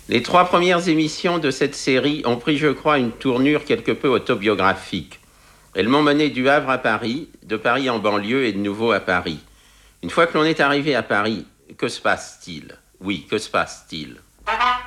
Les 3 premières émissions de cette série ont pris, je crois, une tournure quelque peu autobiographique. Elles m'ont mené du Havre à Paris, de Paris en banlieue et de nouveau à Paris. Une fois que l'on est arrivé à Paris, que se passe-t-il? Oui, que se passe-t-il?